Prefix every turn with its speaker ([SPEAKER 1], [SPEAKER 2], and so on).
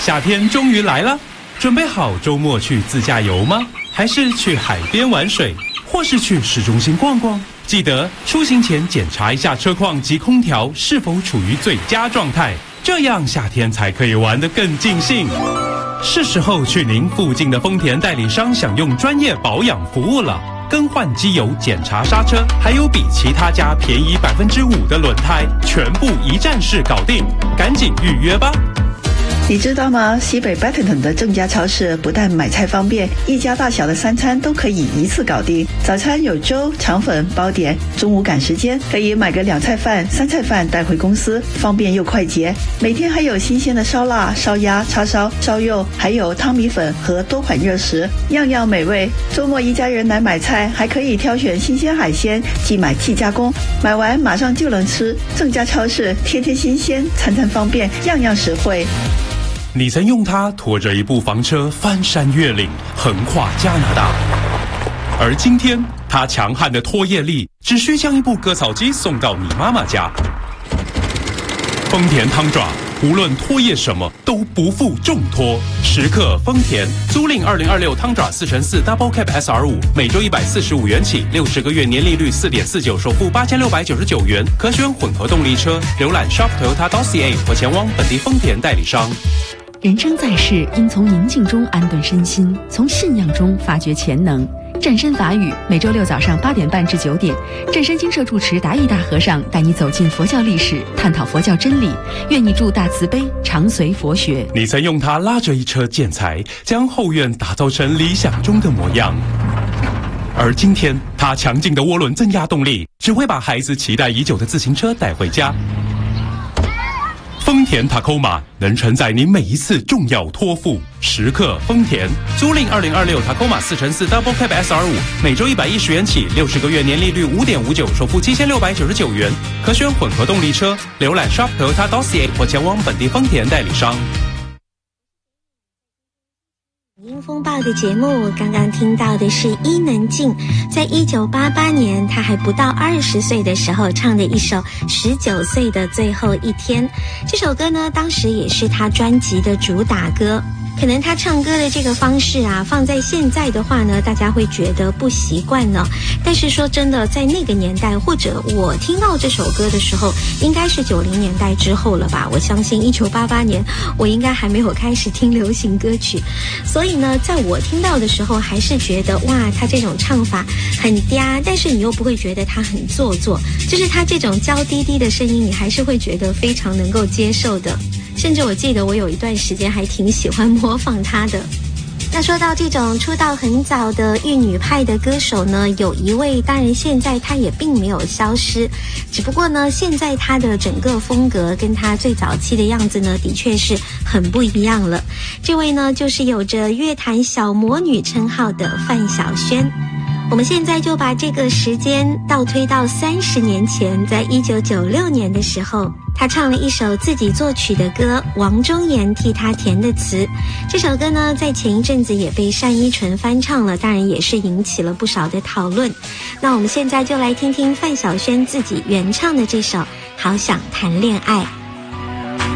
[SPEAKER 1] 夏天终于来了，准备好周末去自驾游吗？还是去海边玩水，或是去市中心逛逛？记得出行前检查一下车况及空调是否处于最佳状态，这样夏天才可以玩得更尽兴。是时候去您附近的丰田代理商享用专业保养服务了。更换机油、检查刹车，还有比其他家便宜5%的轮胎，全部一站式搞定，赶紧预约吧！
[SPEAKER 2] 你知道吗？西北 Battleton 的正佳超市不但买菜方便，一家大小的3餐都可以一次搞定。早餐有粥、肠粉、包点，中午赶时间可以买个2菜饭、3菜饭带回公司，方便又快捷。每天还有新鲜的烧腊、烧鸭、叉烧、烧肉，还有汤米粉和多款热食，样样美味。周末一家人来买菜，还可以挑选新鲜海鲜，即买即加工，买完马上就能吃。正佳超市天天新鲜，餐餐方便，样样实惠。
[SPEAKER 1] 你曾用它拖着一部房车翻山越岭，横跨加拿大，而今天它强悍的拖曳力只需将一部割草机送到你妈妈家。丰田汤爪无论拖曳什么都不负重托，时刻丰田。租赁2026汤爪4x4 Double Cab SR5，每周145元起，60个月年利率4.49%，首付8699元，可选混合动力车。浏览 shop.toyota.ca 或前往本地丰田代理商。
[SPEAKER 3] 人生在世，应从宁静中安顿身心，从信仰中发掘潜能。战身法语，每周6早上8点半至9点，战身精舍住持达义大和尚带你走进佛教历史，探讨佛教真理。愿你助大慈悲，常随佛学。
[SPEAKER 1] 你曾用它拉着一车建材，将后院打造成理想中的模样。而今天，它强劲的涡轮增压动力，只会把孩子期待已久的自行车带回家。丰田 Tacoma 能承载您每一次重要托付，时刻丰田。租赁2026 Tacoma 4x4 Double Cab SR5，每周110元起，60个月年利率5.59%，首付7699元，可选混合动力车。浏览 shop.toyota.ca 或前往本地丰田代理商。
[SPEAKER 4] 音风暴的节目，刚刚听到的是伊能静在1988年他还不到20岁的时候唱的一首19岁的最后一天。这首歌呢，当时也是他专辑的主打歌。可能他唱歌的这个方式啊，放在现在的话呢，大家会觉得不习惯呢。但是说真的，在那个年代，或者我听到这首歌的时候，应该是90年代之后了吧。我相信1988年，我应该还没有开始听流行歌曲，所以呢，在我听到的时候，还是觉得哇，他这种唱法很嗲，但是你又不会觉得他很做作，就是他这种娇滴滴的声音，你还是会觉得非常能够接受的。甚至我记得我有一段时间还挺喜欢模仿她的。那说到这种出道很早的玉女派的歌手呢，有一位，当然现在她也并没有消失，只不过呢，现在她的整个风格跟她最早期的样子呢，的确是很不一样了。这位呢，就是有着乐坛小魔女称号的范晓萱。我们现在就把这个时间倒推到30年前，在1996年的时候，他唱了一首自己作曲的歌，王中岩替他填的词。这首歌呢，在前一阵子也被单依纯翻唱了，当然也是引起了不少的讨论。那我们现在就来听听范晓萱自己原唱的这首《好想谈恋爱》。